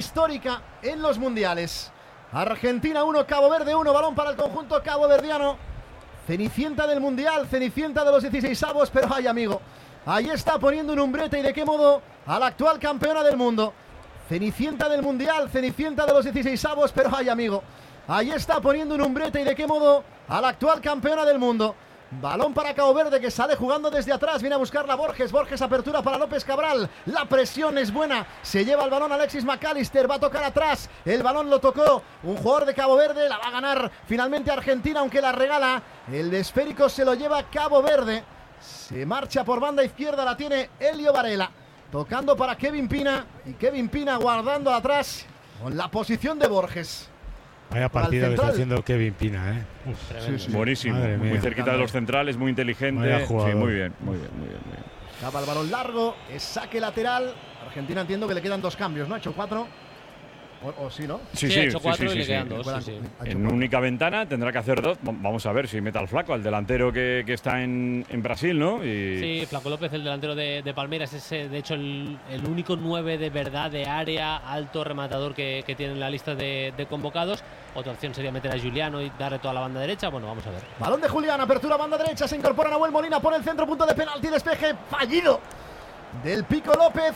Histórica en los mundiales. Argentina 1, Cabo Verde 1, balón para el conjunto caboverdiano. Cenicienta del mundial, cenicienta de los 16avos, pero ay amigo, ahí está poniendo un umbrete y de qué modo a la actual campeona del mundo. Cenicienta del mundial, cenicienta de los 16avos, pero ay amigo, ahí está poniendo un umbrete y de qué modo a la actual campeona del mundo. Balón para Cabo Verde que sale jugando desde atrás. Viene a buscarla Borges. Borges apertura para López Cabral. La presión es buena. Se lleva el balón Alexis McAllister. Va a tocar atrás. El balón lo tocó un jugador de Cabo Verde. La va a ganar finalmente Argentina, aunque la regala. El esférico se lo lleva Cabo Verde. Se marcha por banda izquierda. La tiene Elio Varela. Tocando para Kevin Pina. Y Kevin Pina guardando atrás con la posición de Borges. Vaya partido que está haciendo Kevin Pina, ¿eh? Sí. Buenísimo, muy cerquita de los centrales, muy inteligente. Sí, muy bien. Acaba el balón largo, es saque lateral. Argentina entiendo que le quedan 2 cambios, ¿no? Ha hecho 4. ¿O sí, no? Sí, ha hecho 4 y le quedan 2. En única ventana tendrá que hacer 2. Vamos a ver si mete al Flaco, al delantero que está en Brasil, ¿no? Sí, Flaco López, el delantero de Palmeiras, es de hecho el único 9 de verdad de área, alto rematador que tiene en la lista de convocados. Otra opción sería meter a Giuliano y darle toda la banda derecha. Bueno, vamos a ver. Balón de Julián, apertura banda derecha, se incorpora Nahuel Molina, pone el centro, punto de penalti, despeje fallido del Pico López.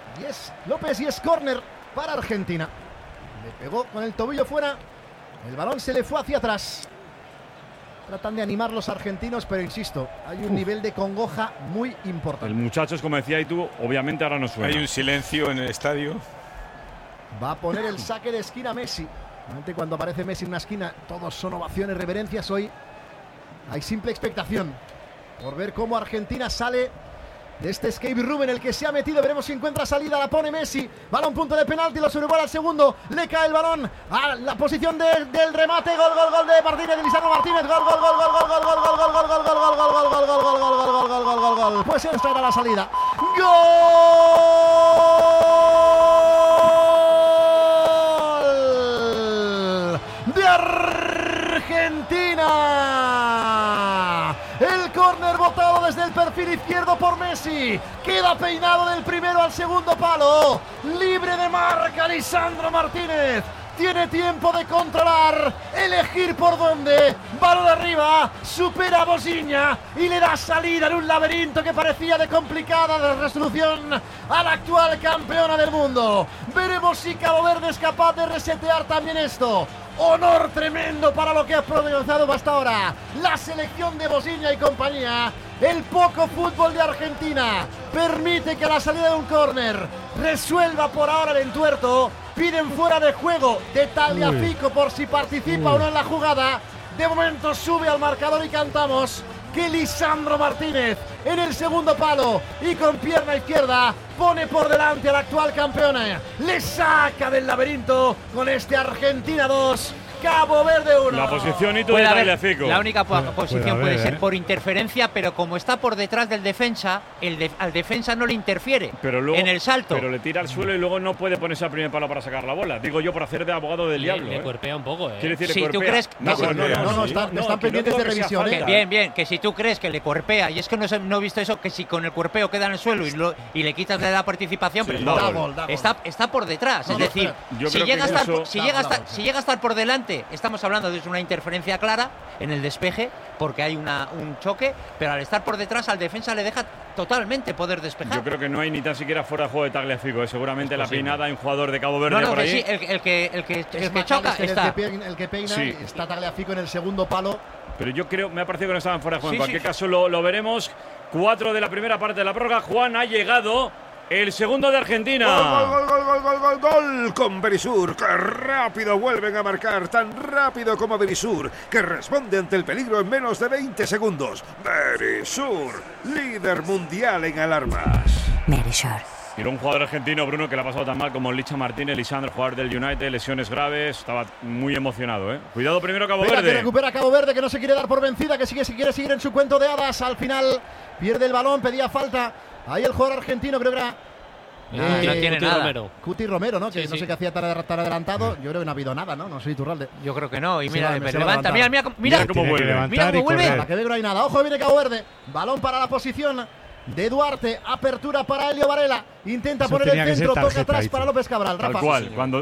Y es córner para Argentina. Le pegó con el tobillo fuera. El balón se le fue hacia atrás. Tratan de animar los argentinos, pero insisto, hay un nivel de congoja muy importante. El muchacho, como decía y tú, obviamente ahora no suena. Hay un silencio en el estadio. Va a poner el saque de esquina Messi. Normalmente cuando aparece Messi en una esquina, todos son ovaciones, reverencias. Hoy hay simple expectación por ver cómo Argentina sale de este escape room en el que se ha metido. Veremos si encuentra salida. La pone Messi. Balón punto de penalti. Lo sobrevuela al segundo. Le cae el balón a la posición del remate. Gol de Martínez, de Lisandro Martínez. Gol. Pues esta era la salida. Gol de Argentina. El córner botado desde el perfil izquierdo por Messi. Queda peinado del primero al segundo palo. Libre de marca Lisandro Martínez. Tiene tiempo de controlar, elegir por dónde. Balón arriba, supera a Bosiña y le da salida en un laberinto que parecía de complicada resolución a la actual campeona del mundo. Veremos si Cabo Verde es capaz de resetear también esto. Honor tremendo para lo que ha protagonizado hasta ahora la selección de Bosiña y compañía. El poco fútbol de Argentina permite que a la salida de un córner resuelva por ahora el entuerto. Piden fuera de juego de Tagliafico por si participa o no en la jugada. De momento sube al marcador y cantamos que Lisandro Martínez en el segundo palo y con pierna izquierda pone por delante a la actual campeona. Le saca del laberinto con este Argentina 2, Cabo Verde 1. La posición y tú de Tagliafico. La única posición puede ser por interferencia, pero como está por detrás del defensa, al defensa no le interfiere luego, en el salto. Pero le tira al suelo y luego no puede ponerse al primer palo para sacar la bola. Digo yo por hacer de abogado del diablo. Le cuerpea un poco, Quiere decir, si tú crees que están pendientes de revisión. Bien, que si tú crees que le cuerpea, y es que no he visto eso, que si con el cuerpeo queda en el suelo y le quitas de la participación, sí, pero está por detrás. Es decir, si llega a estar por delante, estamos hablando de una interferencia clara en el despeje, porque hay un choque, pero al estar por detrás al defensa le deja totalmente poder despejar. Yo creo que no hay ni tan siquiera fuera de juego de Tagliafico. Seguramente la peinada hay un jugador de Cabo Verde por ahí. Sí, el que choca está. El que peina, sí. Está Tagliafico en el segundo palo. Pero yo creo, me ha parecido que no estaban fuera de juego. En cualquier caso lo veremos. 4 de la primera parte de la prórroga. Juan, ha llegado el segundo de Argentina. Gol con Berisur. ¡Qué rápido vuelven a marcar! Tan rápido como Berisur, que responde ante el peligro en menos de 20 segundos. Berisur, líder mundial en alarmas. Berisur. Y era un jugador argentino, Bruno, que le ha pasado tan mal como Licha Martínez, Lisandro, jugador del United, lesiones graves. Estaba muy emocionado, ¿eh? Cuidado primero Cabo Verde. Que recupera Cabo Verde, que no se quiere dar por vencida, que quiere seguir en su cuento de hadas. Al final pierde el balón, pedía falta. Ahí el jugador argentino, creo que era no tiene nada. Romero. Cuti Romero, ¿no? Que no sé qué hacía tan adelantado. Yo creo que no ha habido nada, ¿no? No soy Iturralde. Yo creo que no. Y mira, me levanta. Mira cómo vuelve. Mira cómo vuelve. Para que ve que no hay nada. Ojo, viene Cabo Verde. Balón para la posición de Duarte. Apertura para Elio Varela. Intenta Eso poner el tenía que ser centro, toca tarjeta, atrás dice. para López Cabral. Tal Rafa. cual.